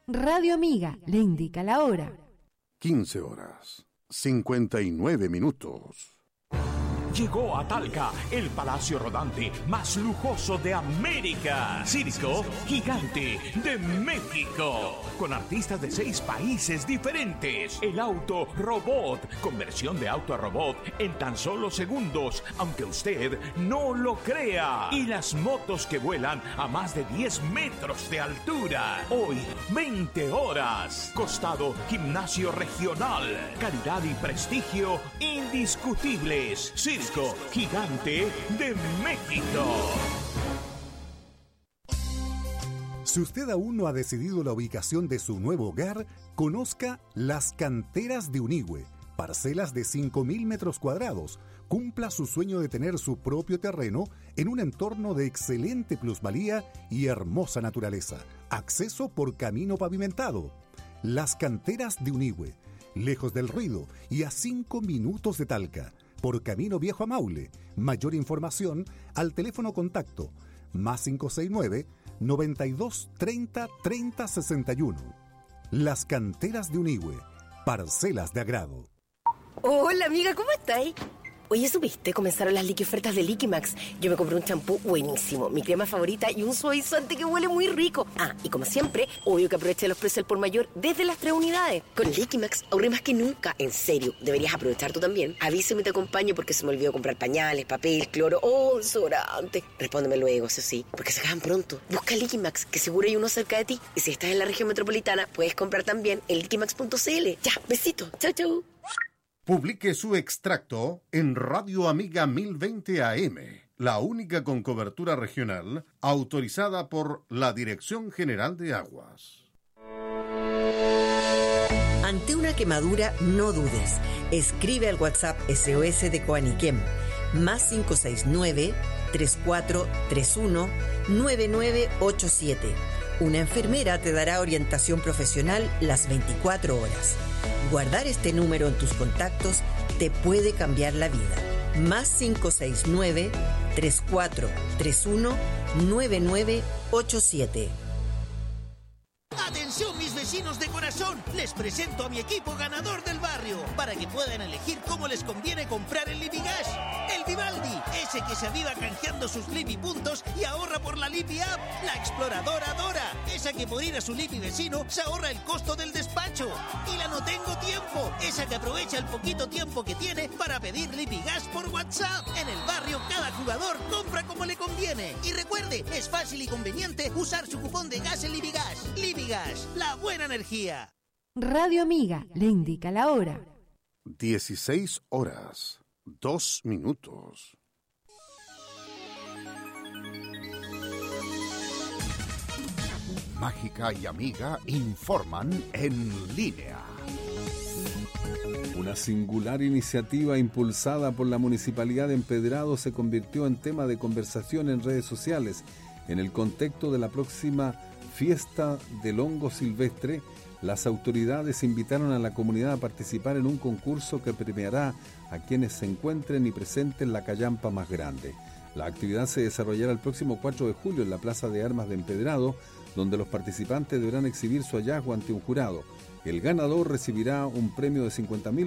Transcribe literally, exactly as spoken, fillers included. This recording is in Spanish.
Radio Amiga le indica la hora. quince horas, cincuenta y nueve minutos. Llegó a Talca el palacio rodante más lujoso de América. Circo Gigante de México. Con artistas de seis países diferentes. El auto robot. Conversión de auto a robot en tan solo segundos, aunque usted no lo crea. Y las motos que vuelan a más de diez metros de altura. Hoy, veinte horas. Costado Gimnasio Regional. Calidad y prestigio indiscutibles. Circo Gigante de México. Si usted aún no ha decidido la ubicación de su nuevo hogar, conozca Las Canteras de Unigüe, parcelas de cinco mil metros cuadrados. Cumpla su sueño de tener su propio terreno en un entorno de excelente plusvalía y hermosa naturaleza. Acceso por camino pavimentado. Las Canteras de Unigüe, lejos del ruido y a cinco minutos de Talca. Por Camino Viejo a Maule. Mayor información al teléfono contacto más cinco seis nueve, noventa y dos, treinta, treinta, sesenta y uno. Las Canteras de Unigüe, parcelas de agrado. Hola amiga, ¿cómo estáis? Oye, ¿supiste? Comenzaron las liqui ofertas de Liquimax. Yo me compré un champú buenísimo, mi crema favorita y un suavizante que huele muy rico. Ah, y como siempre, obvio que aproveché los precios al por mayor desde las tres unidades. Con Liquimax ahorré más que nunca. En serio, deberías aprovechar tú también. Avísame y te acompaño porque se me olvidó comprar pañales, papel, cloro o desodorante. Respóndeme luego, eso sí, porque se acaban pronto. Busca Liquimax, que seguro hay uno cerca de ti. Y si estás en la región metropolitana, puedes comprar también en liquimax punto c l. Ya, besito. Chau, chau. Publique su extracto en Radio Amiga mil veinte A M, la única con cobertura regional autorizada por la Dirección General de Aguas. Ante una quemadura, no dudes. Escribe al WhatsApp S O S de Coaniquem, más cinco seis nueve, tres cuatro tres uno, nueve nueve ocho siete. Una enfermera te dará orientación profesional las veinticuatro horas. Guardar este número en tus contactos te puede cambiar la vida. Más cinco seis nueve, tres cuatro tres uno, nueve nueve ocho siete. ¡Atención mis vecinos de corazón! Les presento a mi equipo ganador del barrio para que puedan elegir cómo les conviene comprar el Lipigas. El Vivaldi, ese que se aviva canjeando sus Lipi puntos y ahorra por la Lipi App. La Exploradora Dora, esa que por ir a su Lipi vecino se ahorra el costo del despacho. Y la No Tengo Tiempo, esa que aprovecha el poquito tiempo que tiene para pedir Lipigas por WhatsApp. En el barrio cada jugador compra como le conviene. Y recuerde, es fácil y conveniente usar su cupón de gas en Lipigas. Lipigas, la buena energía. Radio Amiga le indica la hora. dieciséis horas, dos minutos. Mágica y Amiga informan en línea. Una singular iniciativa impulsada por la Municipalidad de Empedrado se convirtió en tema de conversación en redes sociales en el contexto de la próxima Fiesta del Hongo Silvestre. Las autoridades invitaron a la comunidad a participar en un concurso que premiará a quienes se encuentren y presenten la callampa más grande. La actividad se desarrollará el próximo cuatro de julio en la Plaza de Armas de Empedrado, donde los participantes deberán exhibir su hallazgo ante un jurado. El ganador recibirá un premio de cincuenta mil